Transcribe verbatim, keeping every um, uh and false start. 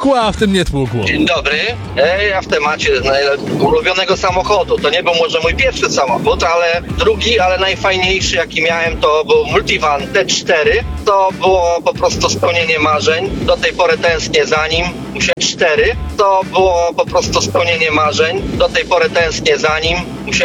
tłukło, a w tym nie tłukło. Dzień dobry. E, ja w temacie najle- ulubionego samochodu. To nie był może mój pierwszy samochód, ale drugi, ale najfajniejszy jaki miałem to był Multivan T cztery. To było po prostu spełnienie marzeń. Do tej pory tęsknię za nim. Musiałem cztery. To było po prostu spełnienie marzeń. Do tej pory tęsknię za nim. Musiałem